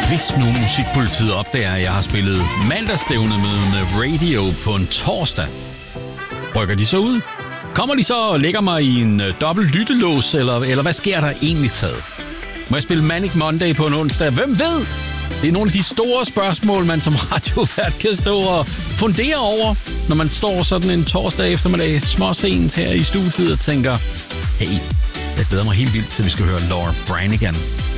Hvis nu musikpolitiet opdager, at jeg har spillet mandagsstævne med radio på en torsdag, rykker de så ud? Kommer de så og lægger mig i en dobbelt lyttelås, eller hvad sker der egentlig taget? Må jeg spille Manic Monday på en onsdag? Hvem ved? Det er nogle af de store spørgsmål, man som radiovært kan stå og fundere over, når man står sådan en torsdag eftermiddag småsent her i studiet og tænker, hey, jeg glæder mig helt vildt til, vi skal høre Laura Branigan.